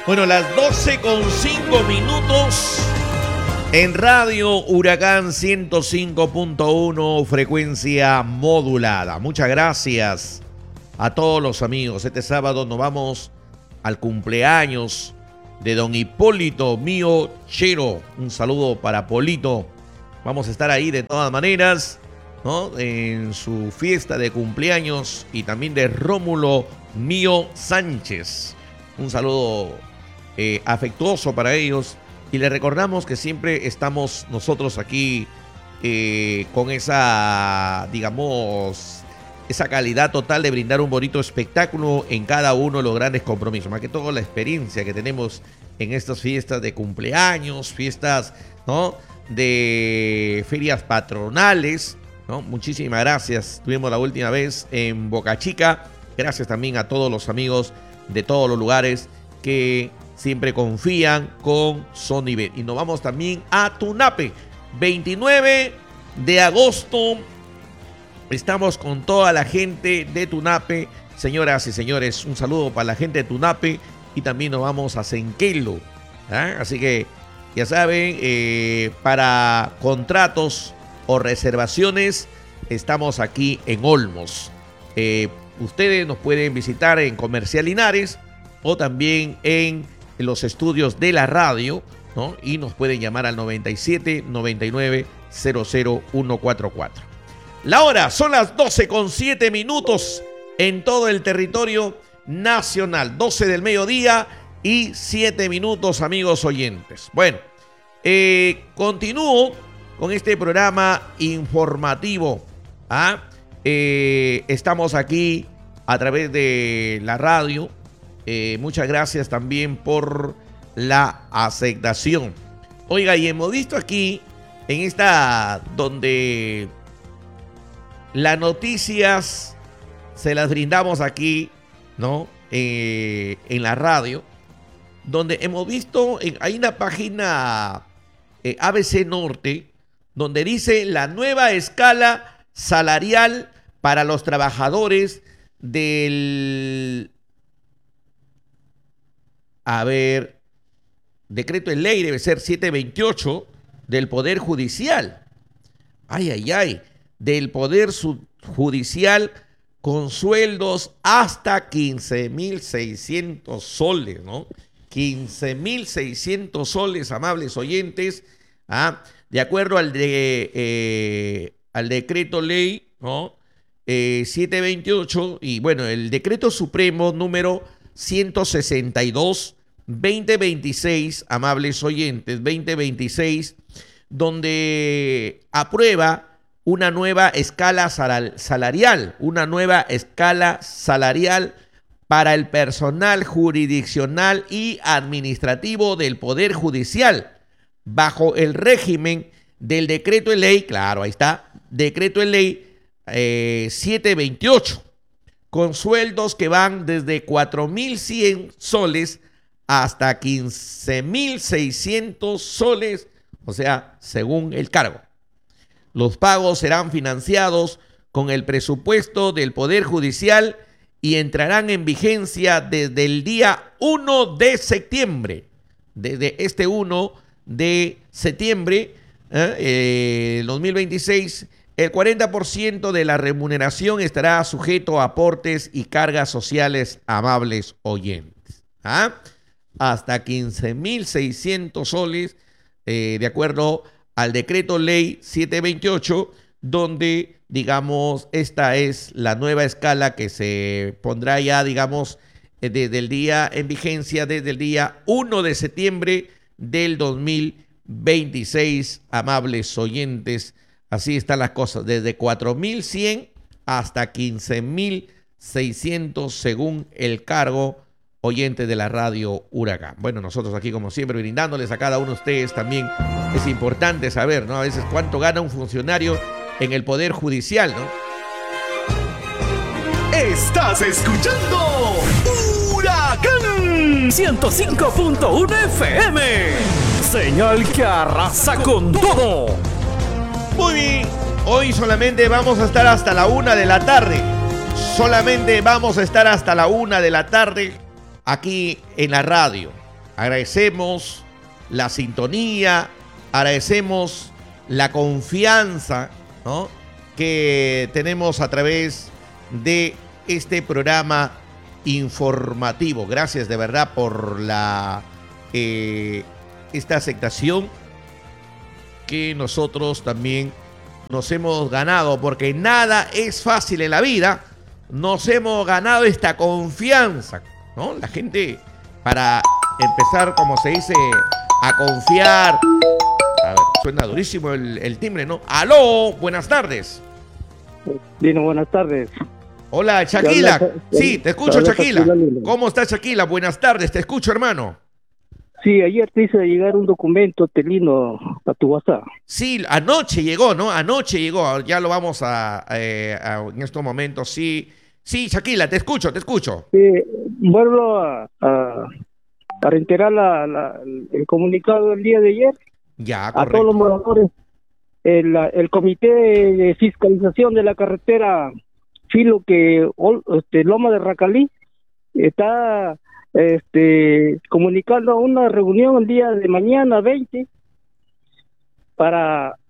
Bueno, las 12:05 en Radio Huracán 105.1, frecuencia modulada. Muchas gracias a todos los amigos. Este sábado nos vamos al cumpleaños de don Hipólito Mío Chero. Un saludo para Polito. Vamos a estar ahí de todas maneras, ¿no? En su fiesta de cumpleaños, y también de Rómulo Mío Sánchez. Un saludo afectuoso para ellos, y les recordamos que siempre estamos nosotros aquí con esa, digamos, esa calidad total de brindar un bonito espectáculo en cada uno de los grandes compromisos, más que todo la experiencia que tenemos en estas fiestas de cumpleaños, fiestas, ¿no?, de ferias patronales, ¿no? Muchísimas gracias. Estuvimos la última vez en Boca Chica. Gracias también a todos los amigos de todos los lugares que siempre confían con Sonibet. Y nos vamos también a Tunape. 29 de agosto. Estamos con toda la gente de Tunape. Señoras y señores, un saludo para la gente de Tunape. Y también nos vamos a Senquelo. Así que ya saben, para contratos o reservaciones, estamos aquí en Olmos. Ustedes nos pueden visitar en Comercial Linares o también en los estudios de la radio, ¿no? Y nos pueden llamar al 97 99 00 144. La hora son las 12:07 en todo el territorio nacional. 12 del mediodía y 7 minutos, amigos oyentes. Bueno, continúo con este programa informativo. Estamos aquí a través de la radio. Muchas gracias también por la aceptación. Oiga, y hemos visto aquí en esta donde las noticias se las brindamos aquí, ¿no? En la radio, donde hemos visto, hay una página ABC Norte, donde dice la nueva escala salarial para los trabajadores del... decreto de ley, debe ser 728 del Poder Judicial. Del Poder Judicial, con sueldos hasta 15.600 soles, ¿no? 15.600 soles, amables oyentes, de acuerdo al decreto ley, ¿no? 728, y bueno, el decreto supremo número 162/2026, amables oyentes, 2026, donde aprueba una nueva escala salarial, para el personal jurisdiccional y administrativo del Poder Judicial, bajo el régimen del decreto de ley, claro, ahí está, decreto de ley 728, con sueldos que van desde 4.100 soles hasta 15.600 soles, o sea, según el cargo. Los pagos serán financiados con el presupuesto del Poder Judicial y entrarán en vigencia desde el día 1 de septiembre. Desde este 1 de septiembre 2026, el 40% de la remuneración estará sujeto a aportes y cargas sociales, amables oyentes. Hasta 15.600 soles, de acuerdo al decreto ley 728, donde, digamos, esta es la nueva escala que se pondrá ya, digamos, desde el día en vigencia, desde el día 1 de septiembre del 2026, amables oyentes. Así están las cosas, desde 4.100 hasta 15.600 según el cargo, oyentes de la radio Huracán. Bueno, nosotros aquí como siempre brindándoles a cada uno de ustedes también. Es importante saber, ¿no? A veces cuánto gana un funcionario en el Poder Judicial, ¿no? Estás escuchando Huracán 105.1 FM. Señal que arrasa con todo. Muy bien, hoy solamente vamos a estar hasta la 1 de la tarde. Solamente vamos a estar hasta la 1 de la tarde aquí en la radio. agradecemos la sintonía, agradecemos la confianza, ¿no?, que tenemos a través de este programa informativo. Gracias de verdad por esta aceptación que nosotros también nos hemos ganado, porque nada es fácil en la vida. Nos hemos ganado esta confianza, ¿no? La gente, para empezar, como se dice, a confiar. A ver, suena durísimo el timbre, ¿no? ¡Aló! Buenas tardes. Lino, buenas tardes. Hola, Shaquila. Sí, te escucho, Shaquila. ¿Cómo estás, Shaquila? Buenas tardes, te escucho, hermano. Sí, ayer te hice llegar un documento, Telino, a tu WhatsApp. Sí, anoche llegó, ¿no? Anoche llegó. Ya lo vamos en estos momentos. Sí, sí, Shaquila, te escucho, te escucho. Vuelvo a reiterar el comunicado del día de ayer. Ya, correcto. A todos los moradores. El Comité de Fiscalización de la Carretera Filo que Loma de Racalí está comunicando una reunión el día de mañana 20 para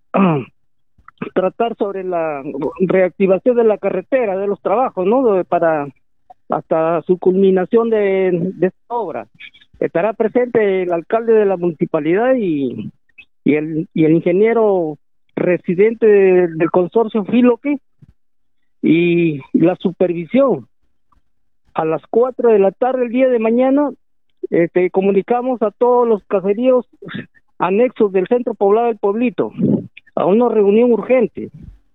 tratar sobre la reactivación de la carretera, de los trabajos, ¿no? Para hasta su culminación de esta obra. Estará presente el alcalde de la municipalidad y el ingeniero residente del consorcio Filoque, y la supervisión. A las 4 de la tarde el día de mañana comunicamos a todos los caseríos anexos del centro poblado del Pueblito a una reunión urgente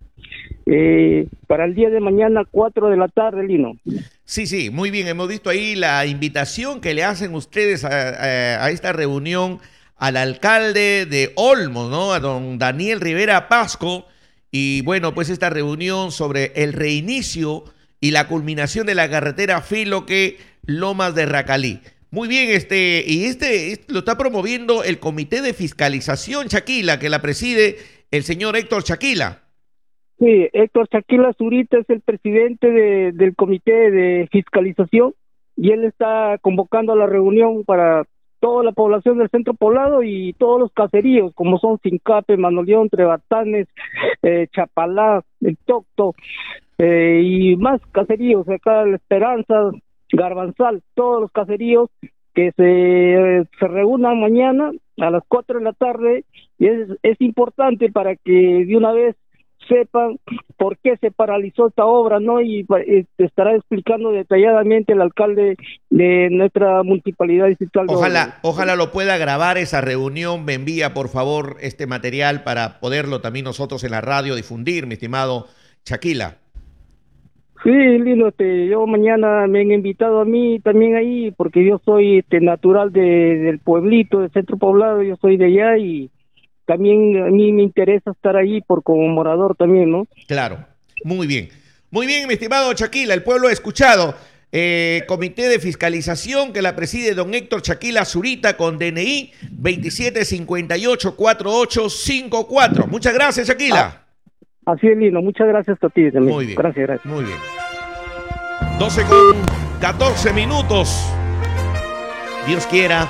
para el día de mañana 4 de la tarde, Lino. Sí, sí, muy bien. Hemos visto ahí la invitación que le hacen ustedes a esta reunión al alcalde de Olmos, ¿no?, a don Daniel Rivera Pasco. Y bueno, pues esta reunión sobre el reinicio y la culminación de la carretera Filoque Lomas de Racalí. Muy bien, lo está promoviendo el Comité de Fiscalización, Shaquila, que la preside el señor Héctor Shaquila. Sí, Héctor Shaquila Zurita es el presidente del Comité de Fiscalización y él está convocando a la reunión para toda la población del centro poblado y todos los caseríos, como son Sincape, Manoleón, Trebatanes, Chapalá, El Tocto, y más caseríos, acá La Esperanza, Garbanzal, todos los caseríos que se reúnan mañana a las 4 de la tarde, y es importante para que de una vez sepan por qué se paralizó esta obra, ¿no? Y estará explicando detalladamente el alcalde de nuestra municipalidad distrital. Ojalá lo pueda grabar esa reunión. Me envía, por favor, este material para poderlo también nosotros en la radio difundir, mi estimado Shaquila. Sí, Lino, yo mañana me han invitado a mí también ahí, porque yo soy natural del pueblito, del centro poblado, yo soy de allá y también a mí me interesa estar ahí como morador también, ¿no? Claro, muy bien. Muy bien, mi estimado Shaquila, el pueblo ha escuchado. Comité de Fiscalización que la preside don Héctor Shaquila Zurita con DNI 27584854. Muchas gracias, Shaquila. Así es, Lino. Muchas gracias a ti también. Muy bien. Gracias. Muy bien. 12:14 minutos. Dios quiera.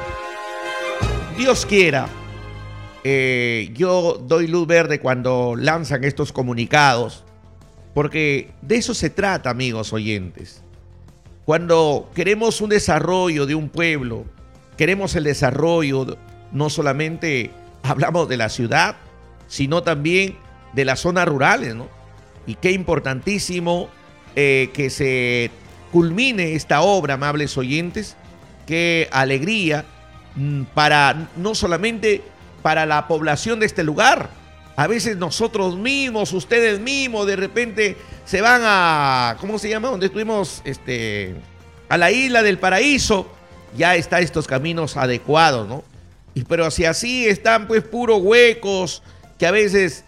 Yo doy luz verde cuando lanzan estos comunicados, porque de eso se trata, amigos oyentes. Cuando queremos un desarrollo de un pueblo, queremos el desarrollo, no solamente hablamos de la ciudad, sino también de las zonas rurales, ¿no? Y qué importantísimo que se culmine esta obra, amables oyentes. Qué alegría para no solamente para la población de este lugar. A veces nosotros mismos, ustedes mismos, de repente se van a, ¿cómo se llama? Donde estuvimos, a la isla del Paraíso. Ya están estos caminos adecuados, ¿no? Pero si así están, pues, puros huecos, que a veces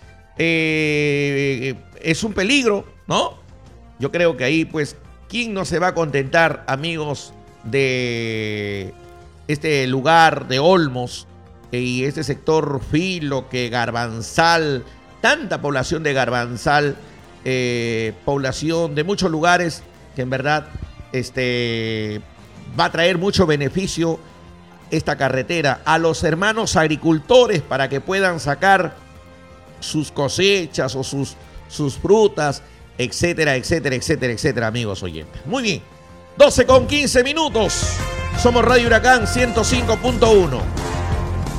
es un peligro, ¿no? Yo creo que ahí, pues, ¿quién no se va a contentar, amigos de este lugar de Olmos y este sector Filoque, Garbanzal, tanta población de Garbanzal, población de muchos lugares que en verdad va a traer mucho beneficio esta carretera a los hermanos agricultores para que puedan sacar sus cosechas o sus frutas, etcétera, etcétera, etcétera, etcétera, amigos oyentes. Muy bien, 12:15. Somos Radio Huracán 105.1.